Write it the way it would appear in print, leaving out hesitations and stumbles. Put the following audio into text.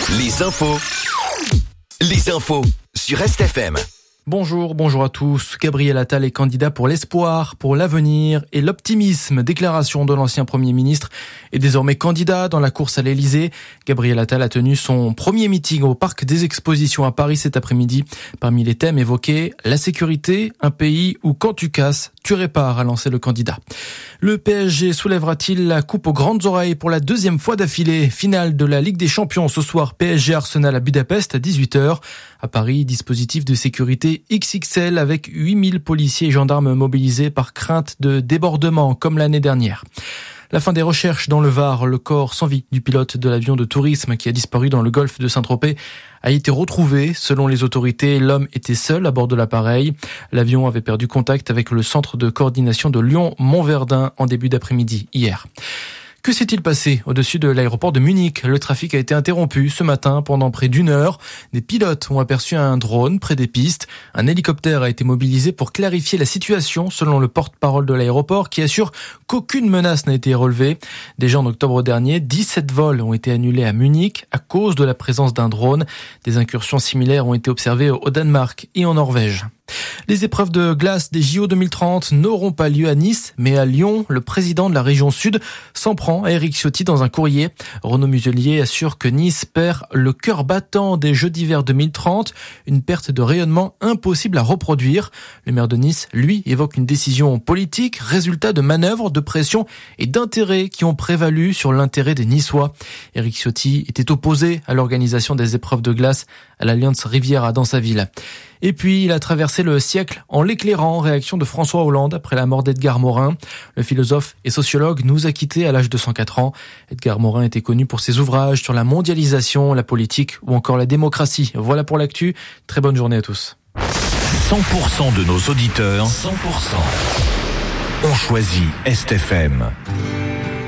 Les infos sur STFM. Bonjour à tous. Gabriel Attal est candidat pour l'espoir, pour l'avenir et l'optimisme. Déclaration de l'ancien Premier ministre est désormais candidat dans la course à l'Elysée. Gabriel Attal a tenu son premier meeting au Parc des Expositions à Paris cet après-midi. Parmi les thèmes évoqués, la sécurité, un pays où quand tu casses, tu répares, a lancé le candidat. Le PSG soulèvera-t-il la coupe aux grandes oreilles pour la deuxième fois d'affilée? Finale de la Ligue des Champions ce soir, PSG Arsenal à Budapest à 18h. À Paris, dispositif de sécurité XXL avec 8000 policiers et gendarmes mobilisés par crainte de débordement comme l'année dernière. La fin des recherches dans le Var, le corps sans vie du pilote de l'avion de tourisme qui a disparu dans le golfe de Saint-Tropez a été retrouvé. Selon les autorités, l'homme était seul à bord de l'appareil. L'avion avait perdu contact avec le centre de coordination de Lyon-Montverdun en début d'après-midi hier. Que s'est-il passé au-dessus de l'aéroport de Munich? Le trafic a été interrompu ce matin pendant près d'une heure. Des pilotes ont aperçu un drone près des pistes. Un hélicoptère a été mobilisé pour clarifier la situation, selon le porte-parole de l'aéroport, qui assure qu'aucune menace n'a été relevée. Déjà en octobre dernier, 17 vols ont été annulés à Munich à cause de la présence d'un drone. Des incursions similaires ont été observées au Danemark et en Norvège. Les épreuves de glace des JO 2030 n'auront pas lieu à Nice, mais à Lyon. Le président de la région Sud s'en prend à Éric Ciotti dans un courrier. Renaud Muselier assure que Nice perd le cœur battant des Jeux d'hiver 2030, une perte de rayonnement impossible à reproduire. Le maire de Nice, lui, évoque une décision politique, résultat de manœuvres, de pression et d'intérêts qui ont prévalu sur l'intérêt des Niçois. Éric Ciotti était opposé à l'organisation des épreuves de glace à l'Alliance Riviera dans sa ville. Et puis, il a traversé le siècle en l'éclairant, réaction de François Hollande après la mort d'Edgar Morin. Le philosophe et sociologue nous a quittés à l'âge de 104 ans. Edgar Morin était connu pour ses ouvrages sur la mondialisation, la politique ou encore la démocratie. Voilà pour l'actu. Très bonne journée à tous. 100% de nos auditeurs, 100% ont choisi STFM.